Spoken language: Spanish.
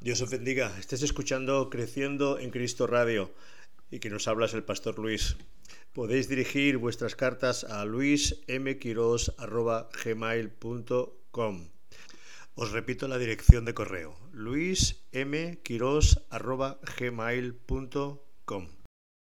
Dios os bendiga. Estés escuchando Creciendo en Cristo Radio y que nos hablas el Pastor Luis. Podéis dirigir vuestras cartas a luismquiros@gmail.com. Os repito la dirección de correo: luismquiros@gmail.com.